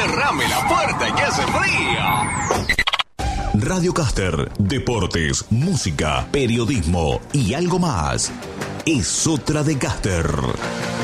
cerrame la puerta que hace frío. Radio Caster, deportes, música, periodismo y algo más. Es otra de Caster.